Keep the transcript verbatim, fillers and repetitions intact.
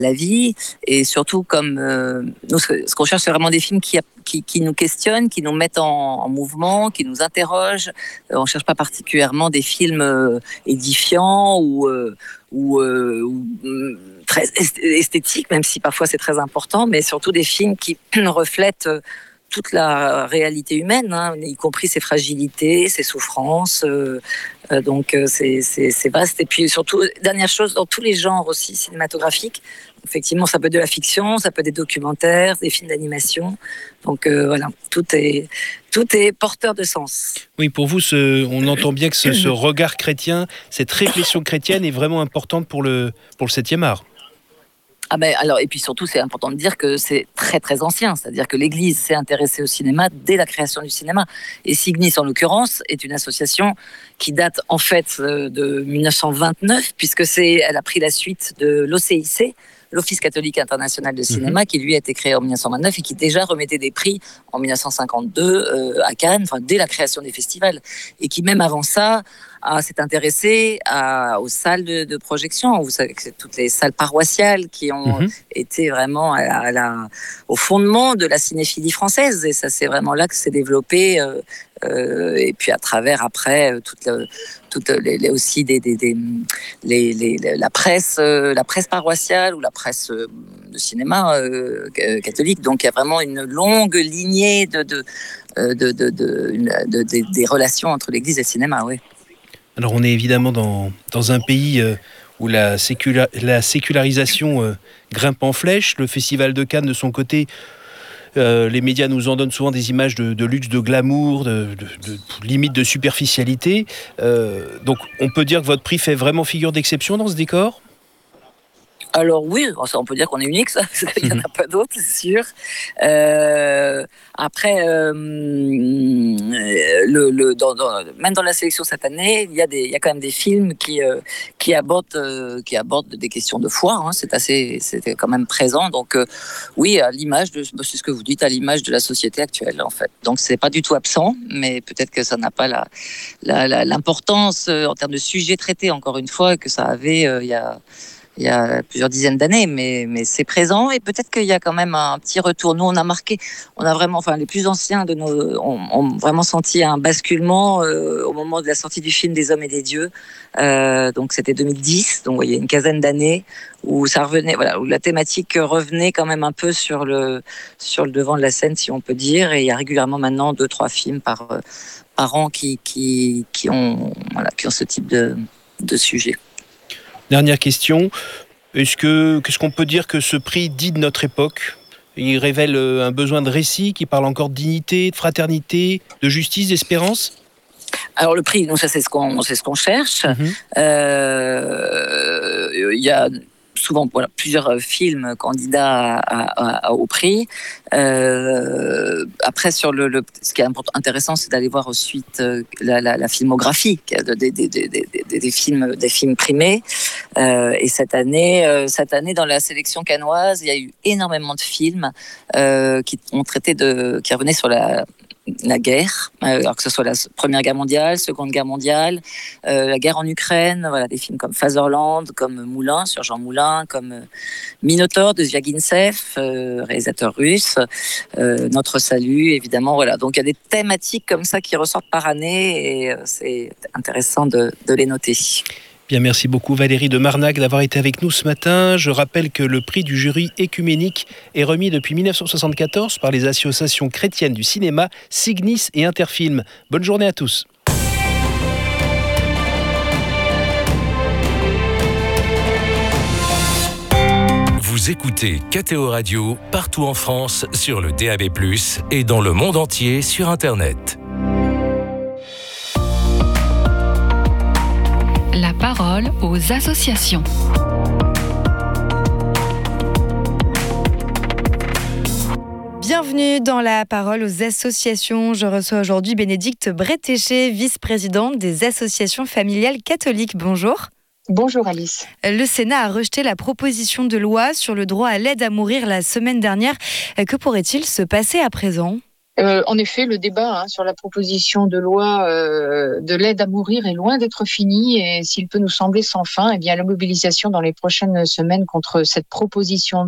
la vie. Et surtout, comme euh, nous, ce qu'on cherche, c'est vraiment des films qui, qui, qui nous questionnent, qui nous mettent en, en mouvement, qui nous interrogent. Euh, on ne cherche pas particulièrement des films euh, édifiants ou, euh, ou, euh, ou très esthétiques, même si parfois c'est très important, mais surtout des films qui reflètent toute la réalité humaine, hein, y compris ses fragilités, ses souffrances. Euh, euh, donc euh, c'est, c'est, c'est vaste. Et puis surtout, dernière chose, dans tous les genres aussi cinématographiques, effectivement, ça peut être de la fiction, ça peut être des documentaires, des films d'animation. Donc euh, voilà, tout est, tout est porteur de sens. Oui, pour vous, ce, on entend bien que ce, ce regard chrétien, cette réflexion chrétienne est vraiment importante pour le, pour le septième art. Ah ben alors, et puis surtout, c'est important de dire que c'est très très ancien, c'est-à-dire que l'Église s'est intéressée au cinéma dès la création du cinéma. Et Signis, en l'occurrence, est une association qui date en fait de dix-neuf cent vingt-neuf, puisque c'est, elle a pris la suite de l'O C I C, l'Office catholique international de cinéma, mmh. qui lui a été créé en dix-neuf cent vingt-neuf et qui déjà remettait des prix en dix-neuf cent cinquante-deux euh, à Cannes, enfin, dès la création des festivals, et qui même avant ça à, s'est intéressé à, aux salles de, de projection. Vous savez que c'est toutes les salles paroissiales qui ont mmh. été vraiment à la, à la, au fondement de la cinéphilie française, et ça c'est vraiment là que s'est développé. Euh, Euh, et puis à travers après toute, le, toute les, les aussi des, des, des les, les, la presse euh, la presse paroissiale ou la presse euh, de cinéma euh, catholique. Donc il y a vraiment une longue lignée de de de, de, de, de, de, de des relations entre l'Église et le cinéma. Oui. Alors on est évidemment dans dans un pays euh, où la, sécula, la sécularisation euh, grimpe en flèche. Le Festival de Cannes de son côté, Euh, les médias nous en donnent souvent des images de, de luxe, de glamour, de, de, de limite de superficialité. Euh, donc, on peut dire que votre prix fait vraiment figure d'exception dans ce décor ? Alors oui, on peut dire qu'on est unique, ça. Il n'y en a pas d'autres, c'est sûr. Euh, après, euh, le, le, dans, dans, même dans la sélection cette année, il y a, des, il y a quand même des films qui, euh, qui, abordent, euh, qui abordent des questions de foi. Hein. C'est assez, c'était quand même présent. Donc euh, oui, à l'image de, c'est ce que vous dites, à l'image de la société actuelle, en fait. Donc c'est pas du tout absent, mais peut-être que ça n'a pas la, la, la, l'importance euh, en termes de sujets traités, encore une fois, que ça avait euh, il y a il y a plusieurs dizaines d'années, mais, mais c'est présent, et peut-être qu'il y a quand même un petit retour. Nous, on a marqué, on a vraiment, enfin, les plus anciens de nos, ont, ont vraiment senti un basculement euh, au moment de la sortie du film des Hommes et des Dieux. Euh, donc, c'était deux mille dix, donc il y a une quinzaine d'années, où ça revenait, voilà, où la thématique revenait quand même un peu sur le, sur le devant de la scène, si on peut dire, et il y a régulièrement maintenant deux, trois films par, par an qui, qui, qui ont, voilà, qui ont ce type de, de sujet. Dernière question, est-ce que, qu'est-ce qu'on peut dire que ce prix dit de notre époque ? Il révèle un besoin de récit qui parle encore de dignité, de fraternité, de justice, d'espérance ? Alors le prix, nous, ça, c'est ce qu'on, c'est ce qu'on cherche. Mmh. Euh, il y a souvent voilà, plusieurs films candidats à, à, à, au prix. Euh, après, sur le, le, ce qui est intéressant, c'est d'aller voir ensuite la, la, la filmographie des, des, des, des, des, films, des films primés. Euh, et cette année, euh, cette année, dans la sélection cannoise, il y a eu énormément de films euh, qui ont traité de, qui revenaient sur la la guerre, euh, alors que ce soit la Première Guerre mondiale, Seconde Guerre mondiale, euh, la guerre en Ukraine, voilà, des films comme Fatherland, comme Moulin, sur Jean Moulin, comme euh, Minotaur de Zviagintsev, euh, réalisateur russe, euh, Notre Salut, évidemment, voilà. Donc il y a des thématiques comme ça qui ressortent par année, et euh, c'est intéressant de, de les noter. Bien, merci beaucoup Valérie de Marnac d'avoir été avec nous ce matin. Je rappelle que le prix du jury écuménique est remis depuis dix-neuf cent soixante-quatorze par les associations chrétiennes du cinéma, Signis et Interfilm. Bonne journée à tous. Vous écoutez K T O Radio partout en France sur le D A B plus, et dans le monde entier sur Internet. La parole aux associations. Bienvenue dans la parole aux associations. Je reçois aujourd'hui Bénédicte Bretéché, vice-présidente des associations familiales catholiques. Bonjour. Bonjour Alice. Le Sénat a rejeté la proposition de loi sur le droit à l'aide à mourir la semaine dernière. Que pourrait-il se passer à présent ? Euh, en effet, le débat hein, sur la proposition de loi euh, de l'aide à mourir est loin d'être fini et s'il peut nous sembler sans fin, eh bien la mobilisation dans les prochaines semaines contre cette proposition